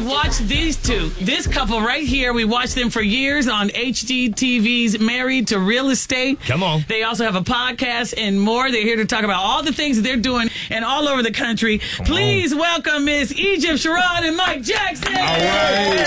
have watched these two. This couple right here, we watched them for years on HGTV's Married to Real Estate. Come on. They also have a podcast and more. They're here to talk about all the things that they're doing and all over the country. Please welcome Miss Egypt Sherrod and Mike Jackson. All right.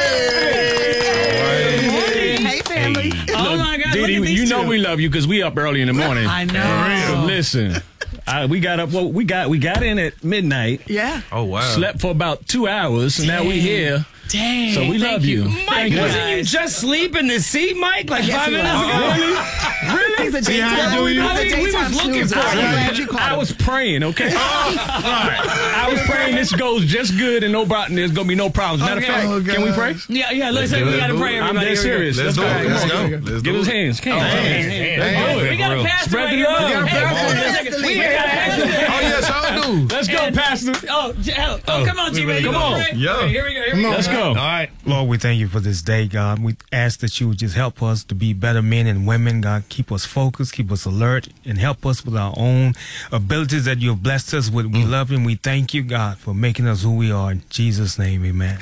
Hey, family. Oh, my God. Didi, you know we love you because we up early in the morning. I know. So listen, we got up. Well, we got in at midnight. Yeah. Oh, wow. Slept for about 2 hours, and now we here. Dang. So we love you. Mike, wasn't you just sleep in the seat, Mike, like 5 minutes ago? Really? He's a See how I do you? we was looking for you. I was praying, okay? I was praying this goes just good and there's going to be no problems. Matter of fact, can we pray? Yeah, let's say we got to pray, everybody. I'm dead serious. Let's go. Give us hands. Come on. We got to pass Spread the love. We got to pass it. Oh, yes, I do. Let's go, Pastor. Oh, come on, G-Man. Come on. Yeah. Here we go. Let's go. All right. Lord, we thank you for this day, God. We ask that you would just help us to be better men and women, God. Keep us focused, keep us alert, and help us with our own abilities that you have blessed us with. We love you and we thank you, God, for making us who we are. In Jesus' name, amen.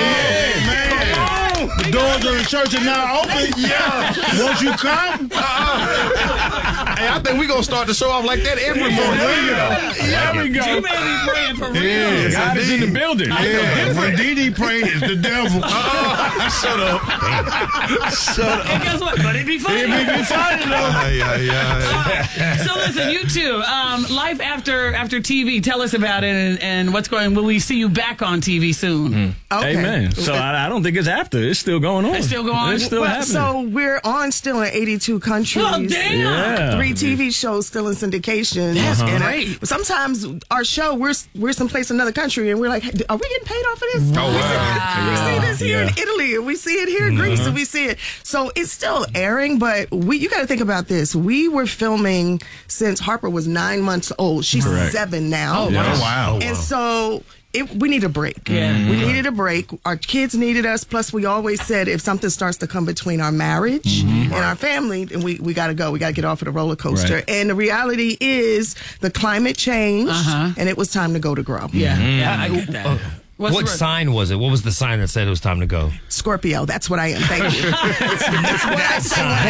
The doors of the church are now open. Yeah. Won't you come? Hey, I think we're going to start the show off like that every morning. There we go. G-Man be praying for real. Yes, God is in the building. Yeah. When Didi prays, it's the devil. Shut up. And guess what? But it'd be funny. It may be funny, though. So listen, you two, life after TV. Tell us about it and what's going. Will we see you back on TV soon? Okay. Amen. So I don't think it's after. It's still going on. It's still going on? It's still happening. So we're on still in 82 countries. Oh, damn. Yeah. 3 TV shows still in syndication. That's And, great. sometimes our show, we're someplace in another country, and we're like, hey, are we getting paid off of this? Oh, wow. We see this here in Italy, and we see it here in Greece, and we see it. So it's still airing, but you got to think about this. We were filming since Harper was 9 months old. She's 7 now. Oh, Wow. And so we need a break. Yeah. We needed a break. Our kids needed us. Plus, we always said if something starts to come between our marriage and our family, then we got to go. We got to get off of the roller coaster. Right. And the reality is the climate changed, and it was time to go to grow. Yeah, I get that. What sign was it? What was the sign that said it was time to go? Scorpio. That's what I am. Thank you. That's what I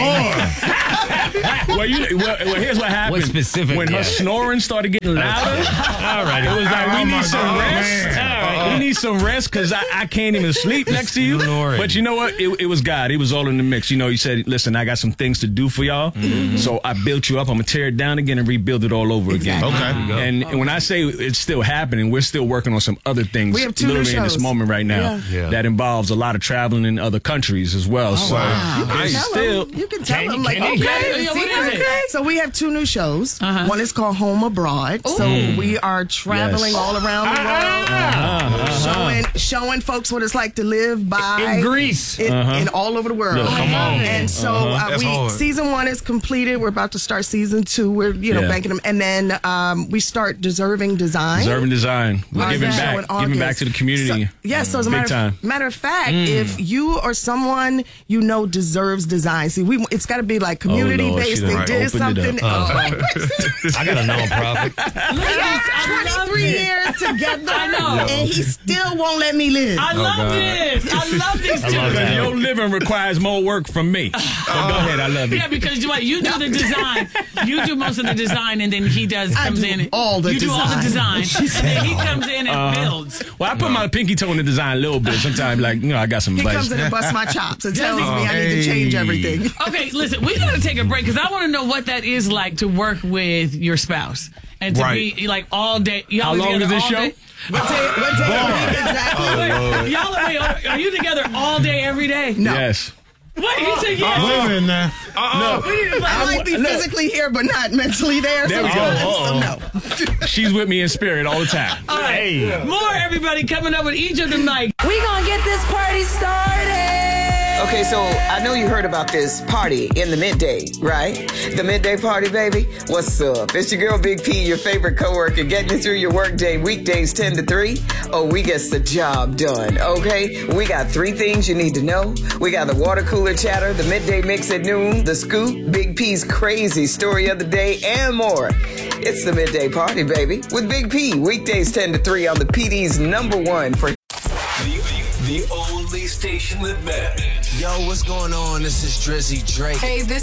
say. Well, here's what happened. What specific? When her snoring started getting louder, All right. it was like, we need some God, rest. man. We need some rest because I can't even sleep next to you. Snoring. But you know what? It was God. He was all in the mix. You know, he said, listen, I got some things to do for y'all. So I built you up. I'm going to tear it down again and rebuild it all over again. Okay. And when I say it's still happening, we're still working on some other things. We have 2 new literally in this shows. moment right now Yeah. that involves a lot of traveling in other countries as well. So You can tell them, like, can you? okay. Yeah, see, what is it? okay. So we have 2 new shows. One is called Home Abroad. So we are traveling all around the world, showing folks what it's like to live by In Greece. in all over the world. Come on. And so That's hard. season 1 is completed. We're about to start season 2. We're banking them, and then we start Deserving Design. Deserving Design. We're Our giving show back. in August. Giving back to the community. So as a Big time. matter of fact, if you or someone you know deserves design, see, it's got to be like community Lord, based. she They done did opened it something. up. I got a nonprofit. I love 23 this. years together. I know. And he still won't let me live. I love this. I love these two. Because your living requires more work from me. So go ahead, I love you. Yeah, because you do the design. You do most of the design, and then he comes in. And, all the you do all the design, and then he comes in and builds. Well, I put my pinky toe in the design a little bit. Sometimes, like, I got some He advice. comes in and busts my chops and tells me he? I need to change everything. Okay, listen, we got to take a break because I want to know what that is like to work with your spouse and to be like all day. How long is this show? What day of the week exactly? Y'all are you together all day every day? No. Yes. Wait, he said yes. Living now. I might be physically here, but not mentally there. There we go. So no. She's with me in spirit all the time. All right, more everybody coming up with Egypt and Mike. We gonna get this party started. Okay, so I know you heard about this party in the midday, right? The midday party, baby. What's up? It's your girl Big P, your favorite coworker, getting you through your workday, weekdays 10 to 3. Oh, we gets the job done, okay? We got 3 things you need to know. We got the water cooler chatter, the midday mix at noon, the scoop, Big P's crazy story of the day, and more. It's the midday party, baby, with Big P, weekdays 10 to 3 on the PD's #1 for The only station that matters. Yo, what's going on? This is Drizzy Drake. Hey, this